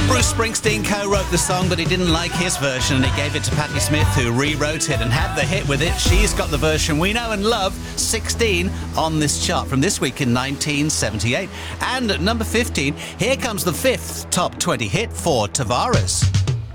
Bruce Springsteen co-wrote the song, but he didn't like his version and he gave it to Patti Smith, who rewrote it and had the hit with it. She's got the version we know and love, 16 on this chart from this week in 1978. And at number 15, here comes the fifth top 20 hit for Tavares.